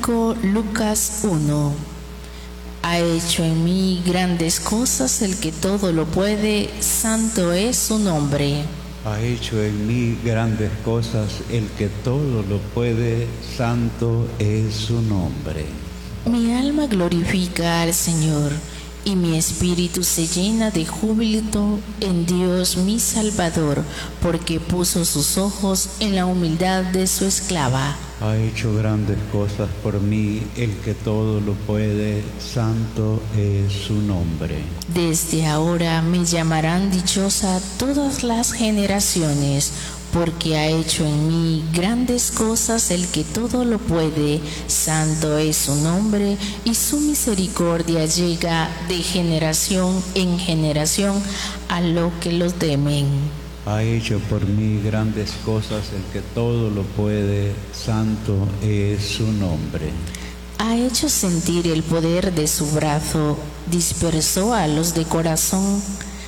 Evangélico Lucas 1. Ha hecho en mí grandes cosas el que todo lo puede, santo es su nombre. Ha hecho en mí grandes cosas el que todo lo puede, santo es su nombre. Mi alma glorifica al Señor, y mi espíritu se llena de júbilo en Dios mi Salvador, porque puso sus ojos en la humildad de su esclava. Ha hecho grandes cosas por mí el que todo lo puede, santo es su nombre. Desde ahora me llamarán dichosa todas las generaciones, porque ha hecho en mí grandes cosas el que todo lo puede, santo es su nombre, y su misericordia llega de generación en generación a los que lo temen. Ha hecho por mí grandes cosas el que todo lo puede, santo es su nombre. Ha hecho sentir el poder de su brazo, dispersó a los de corazón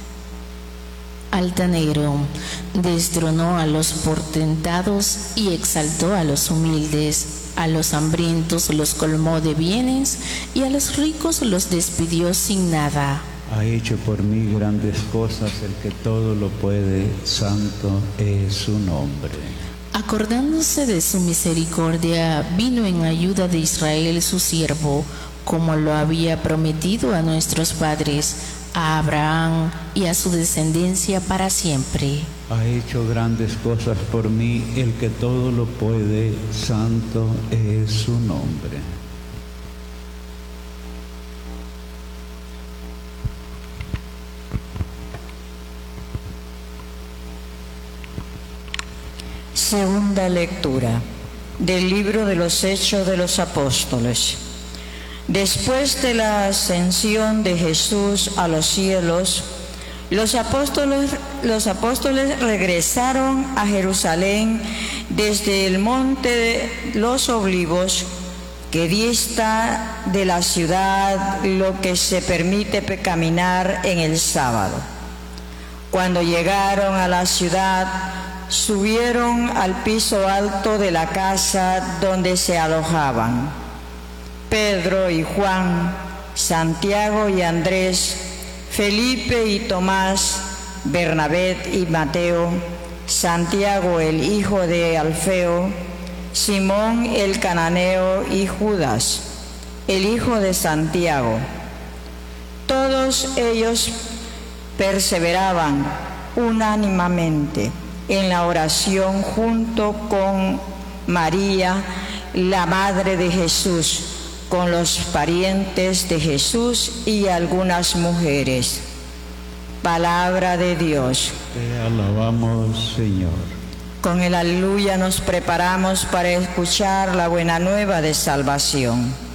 altanero, destronó a los portentados y exaltó a los humildes. A los hambrientos los colmó de bienes y a los ricos los despidió sin nada. Ha hecho por mí grandes cosas el que todo lo puede, santo es su nombre. Acordándose de su misericordia, vino en ayuda de Israel su siervo, como lo había prometido a nuestros padres, a Abraham y a su descendencia para siempre. Ha hecho grandes cosas por mí el que todo lo puede, santo es su nombre. Segunda lectura del libro de los Hechos de los Apóstoles. Después de la ascensión de Jesús a los cielos, los apóstoles regresaron a Jerusalén desde el monte de los Olivos, que dista de la ciudad lo que se permite caminar en el sábado. Cuando llegaron a la ciudad, subieron al piso alto de la casa donde se alojaban. Pedro y Juan, Santiago y Andrés, Felipe y Tomás, Bernabé y Mateo, Santiago el hijo de Alfeo, Simón el cananeo y Judas, el hijo de Santiago. Todos ellos perseveraban unánimemente en la oración junto con María, la madre de Jesús, con los parientes de Jesús y algunas mujeres. Palabra de Dios. Te alabamos, Señor. Con el aleluya nos preparamos para escuchar la buena nueva de salvación.